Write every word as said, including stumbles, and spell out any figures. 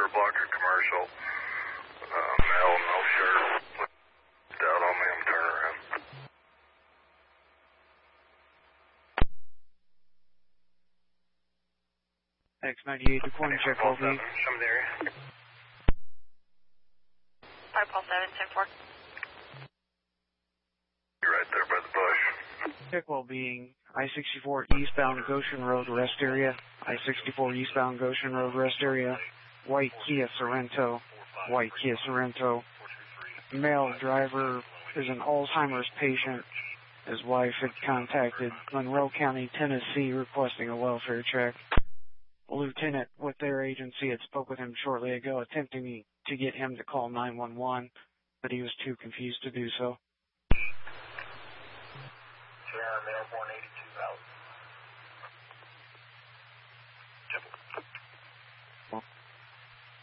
blocker commercial. Uh, male, no shirt. Looked out on me, I'm turning around. X ninety-eight, deploying check L V. Some there. five Paul seven, ten four. You're right there by the bush. Check well-being, I sixty-four eastbound Goshen Road rest area. I sixty-four eastbound Goshen Road rest area. White Kia Sorrento. White Kia Sorrento. Male driver is an Alzheimer's patient. His wife had contacted Monroe County, Tennessee, requesting a welfare check. A lieutenant with their agency had spoke with him shortly ago, attempting to get him to call nine one one, but he was too confused to do so.